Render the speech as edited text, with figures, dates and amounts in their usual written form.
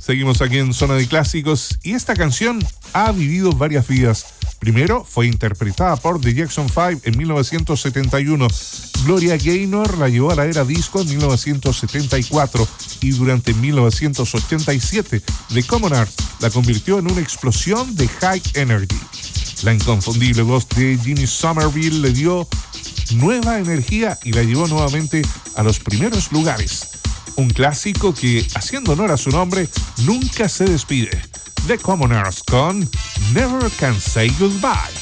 Seguimos aquí en Zona de Clásicos y esta canción ha vivido varias vidas. Primero fue interpretada por The Jackson 5 en 1971. Gloria Gaynor la llevó a la era disco en 1974 y durante 1987 The Commoners la convirtió en una explosión de high energy. La inconfundible voz de Jimmy Somerville le dio nueva energía y la llevó nuevamente a los primeros lugares. Un clásico que, haciendo honor a su nombre, nunca se despide. The Commoners con Never Can Say Goodbye.